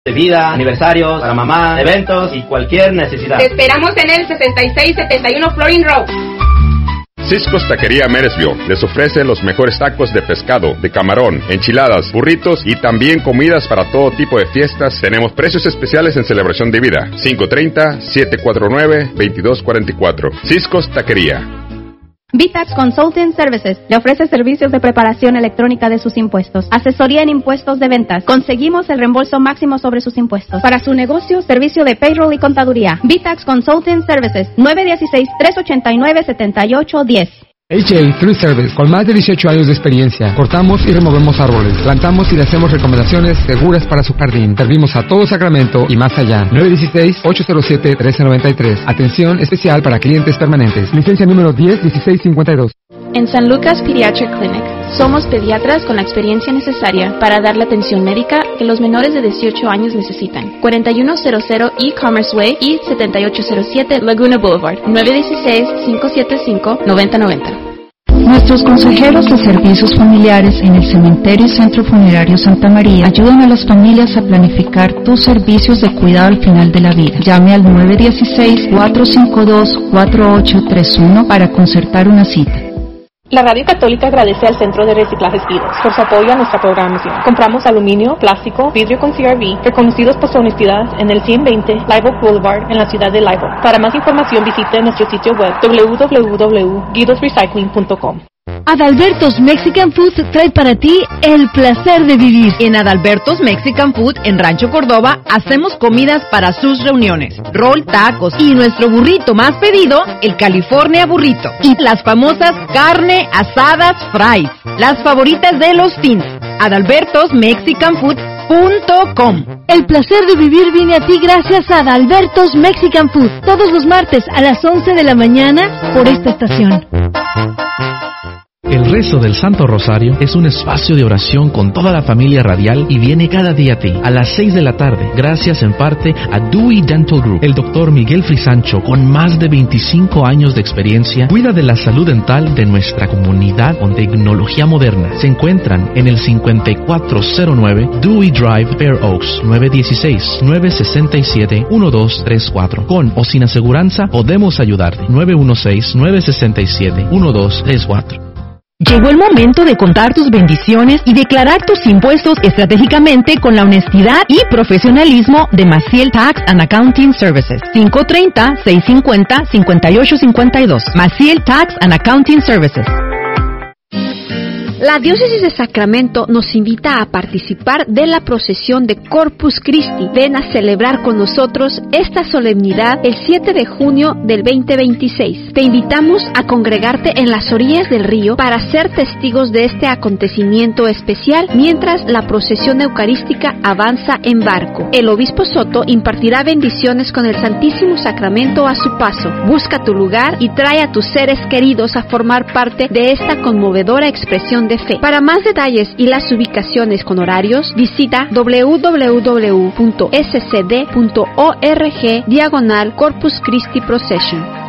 de vida, aniversarios, para mamá, eventos y cualquier necesidad. Te esperamos en el 6671 Florin Road. Cisco's Taquería Meresville les ofrece los mejores tacos de pescado, de camarón, enchiladas, burritos y también comidas para todo tipo de fiestas. Tenemos precios especiales en celebración de vida. 530-749-2244. Cisco's Taquería. VTax Consulting Services le ofrece servicios de preparación electrónica de sus impuestos, asesoría en impuestos de ventas. Conseguimos el reembolso máximo sobre sus impuestos. Para su negocio, servicio de payroll y contaduría. VTax Consulting Services, 916-389-7810. HA Tree Service, con más de 18 años de experiencia, cortamos y removemos árboles, plantamos y le hacemos recomendaciones seguras para su jardín. Servimos a todo Sacramento y más allá. 916-807-1393. Atención especial para clientes permanentes. Licencia número 101652. En San Lucas Pediatric Clinic, somos pediatras con la experiencia necesaria para dar la atención médica que los menores de 18 años necesitan. 4100 E-Commerce Way y 7807 Laguna Boulevard, 916-575-9090. Nuestros consejeros de servicios familiares en el Cementerio y Centro Funerario Santa María ayudan a las familias a planificar tus servicios de cuidado al final de la vida. Llame al 916-452-4831 para concertar una cita. La Radio Católica agradece al Centro de Reciclajes Vidos por su apoyo a nuestra programación. Compramos aluminio, plástico, vidrio con CRV, reconocidos por su honestidad en el 120 Live Oak Boulevard en la ciudad de Live Oak. Para más información visite nuestro sitio web www.guidosrecycling.com. Adalberto's Mexican Food trae para ti el placer de vivir. En Adalberto's Mexican Food en Rancho Córdoba hacemos comidas para sus reuniones, rol, tacos y nuestro burrito más pedido, el California Burrito, y las famosas carne asadas fries, las favoritas de los teens. AdalbertosMexicanFood.com. El placer de vivir viene a ti gracias a Adalberto's Mexican Food, todos los martes a las 11 de la mañana por esta estación. El rezo del Santo Rosario es un espacio de oración con toda la familia radial y viene cada día a ti, a las 6 de la tarde, gracias en parte a Dewey Dental Group. El doctor Miguel Frisancho, con más de 25 años de experiencia, cuida de la salud dental de nuestra comunidad con tecnología moderna. Se encuentran en el 5409 Dewey Drive, Fair Oaks, 916-967-1234. Con o sin aseguranza, podemos ayudarte. 916-967-1234. Llegó el momento de contar tus bendiciones y declarar tus impuestos estratégicamente con la honestidad y profesionalismo de Maciel Tax and Accounting Services. 530-650-5852. Maciel Tax and Accounting Services. La Diócesis de Sacramento nos invita a participar de la procesión de Corpus Christi. Ven a celebrar con nosotros esta solemnidad el 7 de junio del 2026. Te invitamos a congregarte en las orillas del río para ser testigos de este acontecimiento especial mientras la procesión eucarística avanza en barco. El obispo Soto impartirá bendiciones con el Santísimo Sacramento a su paso. Busca tu lugar y trae a tus seres queridos a formar parte de esta conmovedora expresión de fe. Para más detalles y las ubicaciones con horarios, visita www.scd.org/Corpus Christi Procession.